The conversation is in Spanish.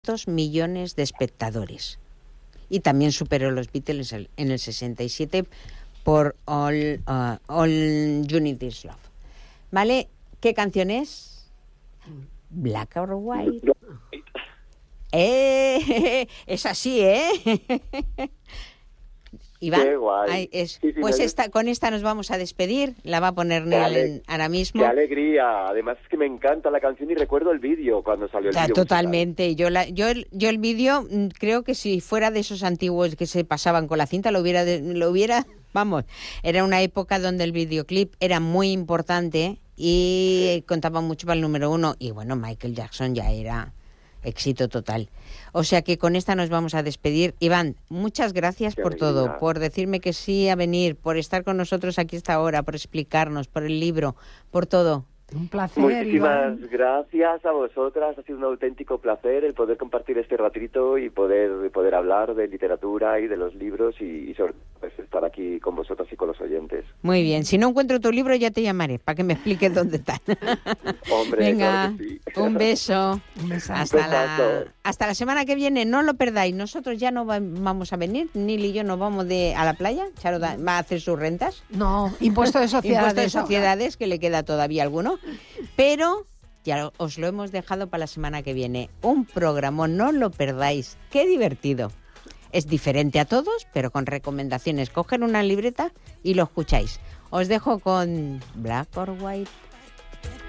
millones de espectadores. Y también superó los Beatles en el 67 por All You Need Is Love. ¿Vale? ¿Qué canción es? Black or White. Es así, ¿eh? Iván, qué guay. Pues con esta nos vamos a despedir. La va a poner Neil ahora mismo. Qué alegría. Además es que me encanta la canción y recuerdo el vídeo cuando salió el vídeo. Totalmente. Yo el vídeo, creo que si fuera de esos antiguos que se pasaban con la cinta, lo hubiera, vamos, era una época donde el videoclip era muy importante y contaba mucho para el número 1. Y bueno, Michael Jackson ya era éxito total. O sea que con esta nos vamos a despedir. Iván, muchas gracias por todo, por decirme que sí a venir, por estar con nosotros aquí esta hora, por explicarnos, por el libro, por todo. Un placer, Muchísimas Iván. gracias a vosotras. Ha sido un auténtico placer el poder compartir este ratito y poder hablar de literatura y de los libros y sobre todo pues, estar aquí con vosotras y con los oyentes. Muy bien. Si no encuentro tu libro ya te llamaré para que me expliques dónde está. Hombre, venga, claro que sí. Un beso. Un beso. Hasta la semana que viene. No lo perdáis. Nosotros ya no vamos a venir. Nil y yo nos vamos a la playa. Charo va a hacer sus rentas. No, impuesto de sociedades. Impuesto de sociedades, que le queda todavía alguno. Pero ya os lo hemos dejado para la semana que viene. Un programa, no lo perdáis. ¡Qué divertido! Es diferente a todos, pero con recomendaciones. Cogen una libreta y lo escucháis. Os dejo con Black or White.